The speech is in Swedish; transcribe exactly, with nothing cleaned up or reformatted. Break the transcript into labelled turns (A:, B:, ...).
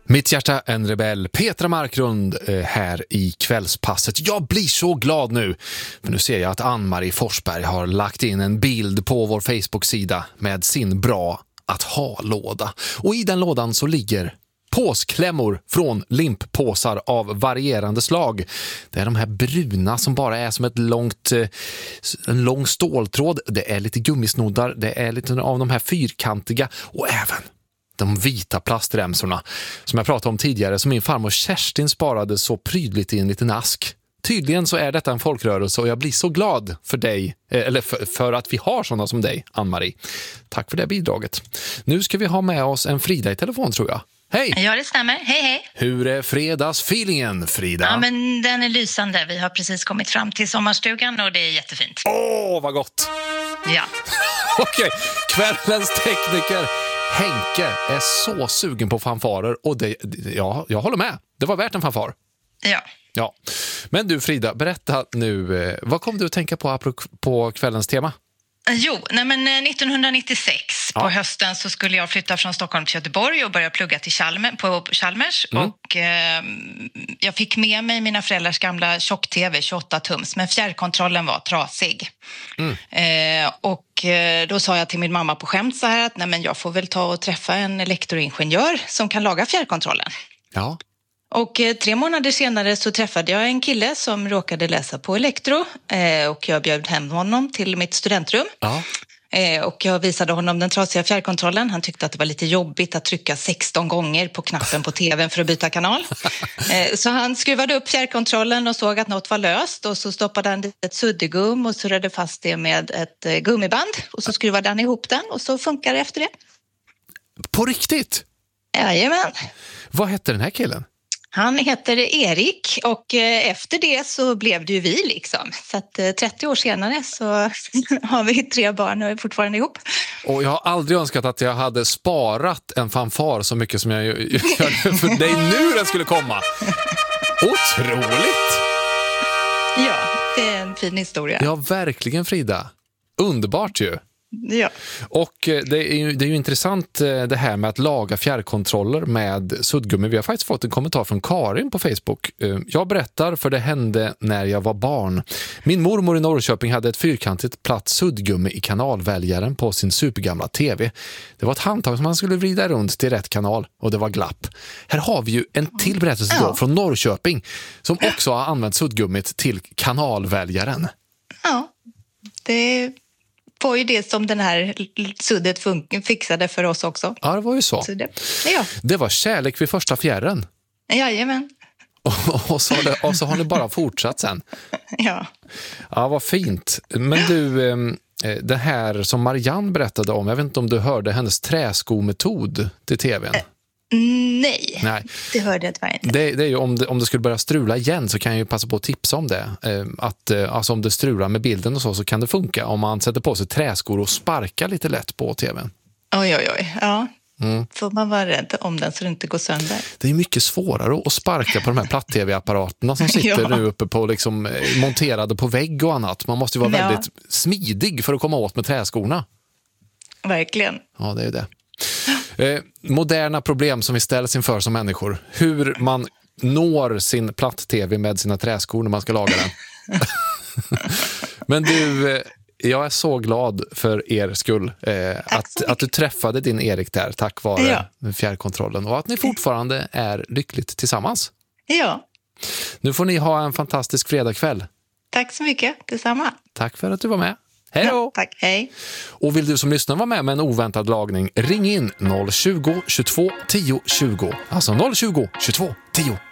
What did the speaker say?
A: Mitt hjärta en rebell, Petra Marklund här i kvällspasset. Jag blir så glad nu, för nu ser jag att Ann-Marie Forsberg har lagt in en bild på vår Facebook-sida med sin bra att ha-låda. Och i den lådan så ligger påsklämmor från limppåsar av varierande slag. Det är de här bruna som bara är som ett långt, en lång ståltråd. Det är lite gummisnoddar, det är lite av de här fyrkantiga och även de vita plastremsorna som jag pratade om tidigare, som min farmor Kerstin sparade så prydligt i en liten ask. Tydligen så är detta en folkrörelse och jag blir så glad för dig, eller för, för att vi har sådana som dig, Ann-Marie. Tack för det bidraget. Nu ska vi ha med oss en Frida i telefon, tror jag. Hej!
B: Ja, det stämmer. Hej, hej.
A: Hur är fredagsfeelingen, Frida?
B: Ja, men den är lysande. Vi har precis kommit fram till sommarstugan och det är jättefint.
A: Åh, vad gott!
B: Ja.
A: Okej, kvällens tekniker Henke är så sugen på fanfarer och det, ja, jag håller med. Det var värt en fanfar.
B: Ja.
A: Ja. Men du Frida, berätta nu, vad kom du att tänka på på kvällens tema?
B: Jo, nej men nittonhundranittiosex
A: ja.
B: på hösten så skulle jag flytta från Stockholm till Göteborg och börja plugga till Chalmers, på Chalmers. Mm. Och eh, jag fick med mig mina föräldrars gamla tjock-tv, tjugoåtta tums, men fjärrkontrollen var trasig. Mm. Eh, och eh, då sa jag till min mamma på skämt så här att nej men jag får väl ta och träffa en elektroingenjör som kan laga fjärrkontrollen.
A: Ja.
B: Och eh, tre månader senare så träffade jag en kille som råkade läsa på elektro eh, och jag bjöd hem honom till mitt studentrum.
A: Ja.
B: Eh, och jag visade honom den trasiga fjärrkontrollen. Han tyckte att det var lite jobbigt att trycka sexton gånger på knappen på tvn för att byta kanal. Eh, så han skruvade upp fjärrkontrollen och såg att något var löst och så stoppade han ett suddgum och surrade fast det med ett eh, gummiband och så skruvade han ihop den och så funkar det efter det.
A: På riktigt?
B: Jajamän.
A: Vad hette den här killen?
B: Han heter Erik och efter det så blev det ju vi liksom. Så att trettio år senare så har vi tre barn och är fortfarande ihop.
A: Och jag har aldrig önskat att jag hade sparat en fanfar så mycket som jag gör för dig nu den skulle komma. Otroligt!
B: Ja, det är en fin historia.
A: Ja, verkligen Frida. Underbart ju.
B: Ja.
A: Och det är, ju, det är ju intressant det här med att laga fjärrkontroller med suddgummi. Vi har faktiskt fått en kommentar från Karin på Facebook. Jag berättar för det hände när jag var barn. Min mormor i Norrköping hade ett fyrkantigt platt suddgummi i kanalväljaren på sin supergamla tv. Det var ett handtag som man skulle vrida runt till rätt kanal och det var glapp. Här har vi ju en till berättelse då,
B: ja.
A: från Norrköping som också har använt suddgummit till kanalväljaren.
B: Ja, det var ju det som den här suddet fun- fixade för oss också.
A: Ja, det var ju så.
B: så det, ja.
A: det var kärlek vid första fjärren.
B: Jajamän.
A: Och, och, så har det, och så har ni bara fortsatt sen.
B: Ja.
A: Ja, vad fint. Men du, det här som Marianne berättade om, jag vet inte om du hörde hennes träskometod till tvn.
B: Nej,
A: Nej,
B: det hörde jag tyvärr inte.
A: Det, det är ju om det, om det skulle börja strula igen så kan jag ju passa på att tipsa om det. Att alltså om det strular med bilden och så så kan det funka om man sätter på sig träskor och sparkar lite lätt på tvn.
B: Oj, oj, oj. Ja.
A: Mm.
B: Får man vara rädd om den så det inte går sönder?
A: Det är mycket svårare att sparka på de här platt-tv-apparaterna som sitter ja. nu uppe på liksom, monterade på vägg och annat. Man måste ju vara ja. väldigt smidig för att komma åt med träskorna.
B: Verkligen.
A: Ja, det är det. Eh, moderna problem som vi ställs inför som människor. Hur man når sin platt-tv med sina träskor när man ska laga den. Men du, eh, jag är så glad för er skull eh, att, att du träffade din Erik där tack vare ja. fjärrkontrollen och att ni fortfarande är lyckligt tillsammans.
B: Ja.
A: Nu får ni ha en fantastisk fredagkväll.
B: Tack så mycket, detsamma.
A: Tack för att du var med. Hej då!
B: Ja, tack, hej.
A: Och vill du som lyssnar vara med med en oväntad lagning, ring in noll tjugo, tjugotvå, tio, tjugo. Alltså noll tjugo, tjugotvå, tio,